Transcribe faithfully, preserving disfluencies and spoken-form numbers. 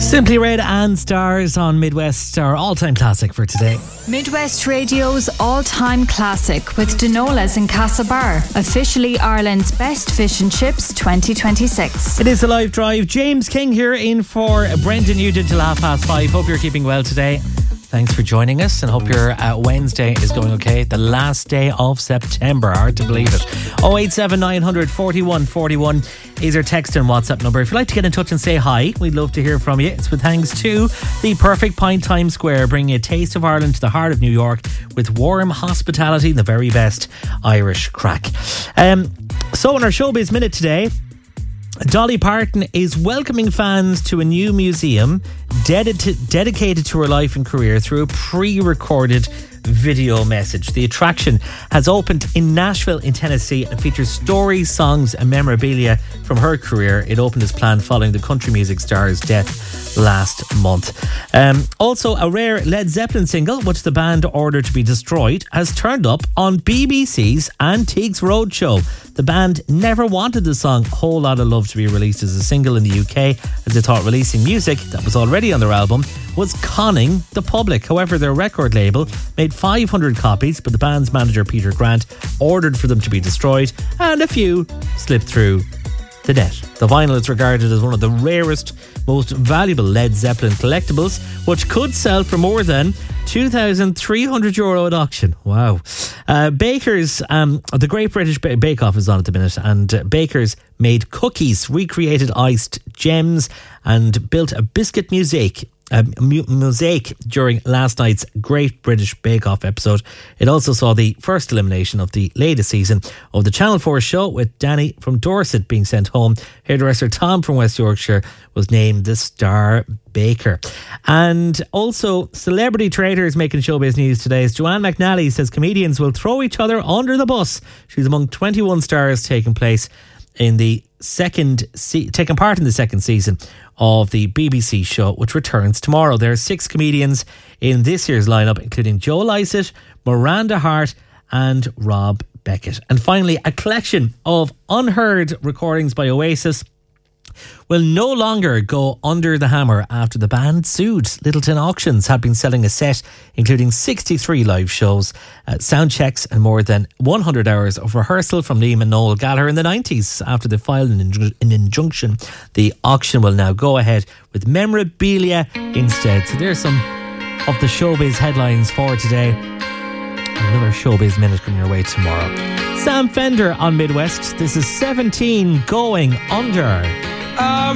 Simply Red and Stars on Midwest, our all-time classic for today. Midwest Radio's all-time classic with Dinolas in Castlebar, officially Ireland's best fish and chips twenty twenty-six. It is a live drive. James King here in for Brendan Nugent till half past five. Hope you're keeping well today. Thanks for joining us and hope your uh, Wednesday is going okay. The last day of September. Hard to believe it. oh eight seven nine hundred forty-one forty-one is our text and WhatsApp number. If you'd like to get in touch and say hi, we'd love to hear from you. It's with thanks to the Perfect Pint Times Square, bringing a taste of Ireland to the heart of New York with warm hospitality and the very best Irish crack. Um, so in our Showbiz Minute today, Dolly Parton is welcoming fans to a new museum dedicated dedicated to her life and career through a pre-recorded video message. The attraction has opened in Nashville in Tennessee and features stories, songs and memorabilia from her career. It opened as planned following the country music star's death last month. Um, also, a rare Led Zeppelin single, which the band ordered to be destroyed, has turned up on B B C's Antiques Roadshow. The band never wanted the song Whole Lotta Love to be released as a single in the U K, as they thought releasing music that was already on their album was conning the public. However, their record label made five hundred copies, but the band's manager Peter Grant ordered for them to be destroyed, and a few slipped through the net. The vinyl is regarded as one of the rarest, most valuable Led Zeppelin collectibles, which could sell for more than two thousand three hundred euro at auction. Wow. Uh, Bakers, um, the Great British Bake Off is on at the minute, and uh, Bakers made cookies, recreated iced gems, and built a biscuit mosaic. A mu- mosaic during last night's Great British Bake Off episode. It also saw the first elimination of the latest season of the Channel four show, with Danny from Dorset being sent home. Hairdresser Tom from West Yorkshire was named the star baker. And also, celebrity traders making showbiz news today. As Joanne McNally says comedians will throw each other under the bus. She's among twenty-one stars taking place in the second se- taking part in the second season of the B B C show, which returns tomorrow. There are six comedians in this year's lineup, including Joe Lycett, Miranda Hart and Rob Beckett. And finally, a collection of unheard recordings by Oasis will no longer go under the hammer after the band sued. Littleton Auctions had been selling a set including sixty-three live shows, uh, sound checks and more than one hundred hours of rehearsal from Liam and Noel Gallagher in the nineties. After they filed an, inju- an injunction, the auction will now go ahead with memorabilia instead. So there's some of the showbiz headlines for today. Another Showbiz Minute coming your way tomorrow. Sam Fender on Midwest. This is seventeen Going Under. Um